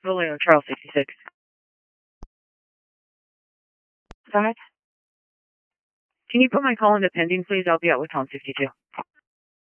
Vallejo, Charles 66. Summit? Can you put my call into pending, please? I'll be out with Tom 52.